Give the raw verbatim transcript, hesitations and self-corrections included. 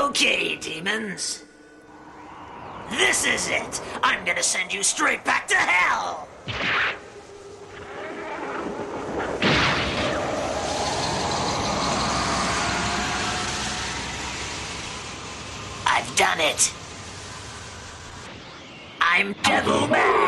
Okay, demons. This is it. I'm gonna send you straight back to hell. I've done it. I'm Devilman.